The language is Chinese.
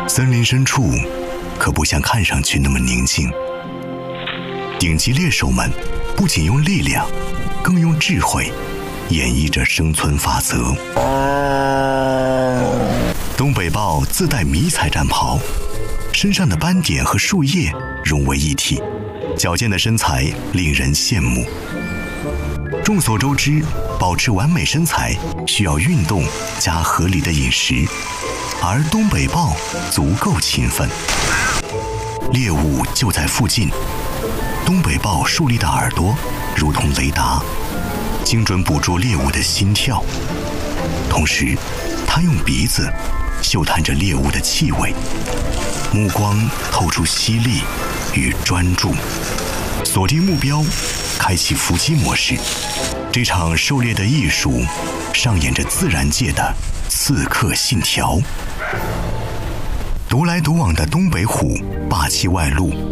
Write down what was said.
森林深处可不像看上去那么宁静。顶级猎手们不仅用力量，更用智慧演绎着生存法则。东北豹自带迷彩战袍，身上的斑点和树叶融为一体，矫健的身材令人羡慕。众所周知，保持完美身材需要运动加合理的饮食，而东北豹足够勤奋。猎物就在附近，东北豹竖立的耳朵如同雷达，精准捕捉猎物的心跳。同时，它用鼻子嗅探着猎物的气味，目光透出犀利与专注，锁定目标，开启伏击模式。这场狩猎的艺术上演着自然界的刺客信条。独来独往的东北虎霸气外露，